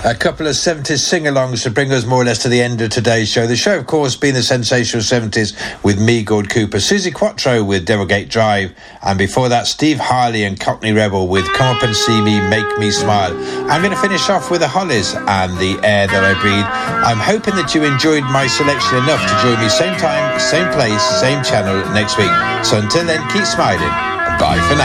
A couple of 70s sing-alongs to bring us more or less to the end of today's show. The show, of course, being the sensational 70s with me, Gord Cooper, Susie Quattro with Devilgate Drive, and before that, Steve Harley and Cockney Rebel with Come Up and See Me, Make Me Smile. I'm going to finish off with the Hollies and The Air That I Breathe. I'm hoping that you enjoyed my selection enough to join me same time, same place, same channel next week. So until then, keep smiling, and bye for now.